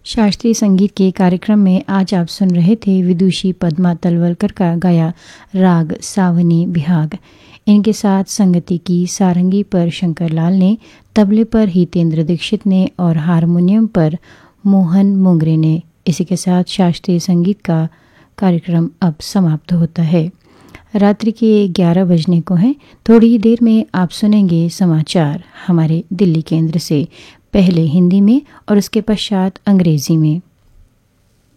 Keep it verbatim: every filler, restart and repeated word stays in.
शास्त्रीय संगीत के कार्यक्रम में आज आप सुन रहे थे विदुषी पद्मा तलवलकर का गाया राग सावनी बिहाग। इनके साथ संगति की सारंगी पर शंकर लाल ने, तबले पर हितेंद्र दीक्षित ने और हारमोनियम पर मोहन मोंगरे ने। इसी के साथ शास्त्रीय संगीत का कार्यक्रम अब समाप्त होता है। रात्रि के ग्यारह बजने को हैं। थोड़ी ही देर में आप सुनेंगे समाचार हमारे दिल्ली केंद्र से, पहले हिंदी में और उसके पश्चात अंग्रेजी में।